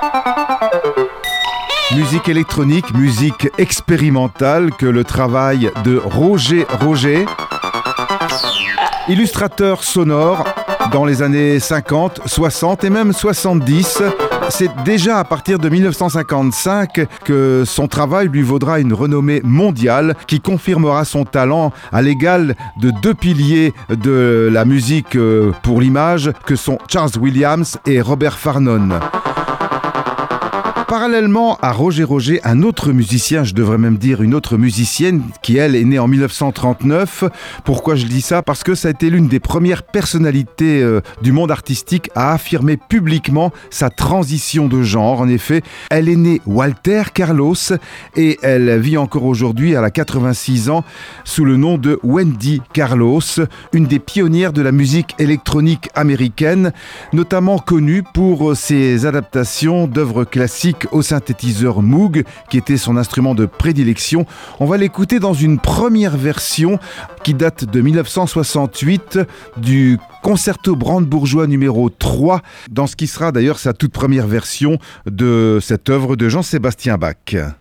Musique électronique, musique expérimentale, que le travail de Roger Roger, illustrateur sonore dans les années 50, 60 et même 70. C'est déjà à partir de 1955 que son travail lui vaudra une renommée mondiale qui confirmera son talent à l'égal de deux piliers de la musique pour l'image que sont Charles Williams et Robert Farnon. Parallèlement à Roger Roger, un autre musicien, je devrais même dire une autre musicienne, qui elle est née en 1939. Pourquoi je dis ça ? Parce que ça a été l'une des premières personnalités du monde artistique à affirmer publiquement sa transition de genre. En effet, elle est née Walter Carlos et elle vit encore aujourd'hui, elle a 86 ans, sous le nom de Wendy Carlos, une des pionnières de la musique électronique américaine, notamment connue pour ses adaptations d'œuvres classiques au synthétiseur Moog, qui était son instrument de prédilection. On va l'écouter dans une première version qui date de 1968 du Concerto brandebourgeois numéro 3, dans ce qui sera d'ailleurs sa toute première version de cette œuvre de Jean-Sébastien Bach.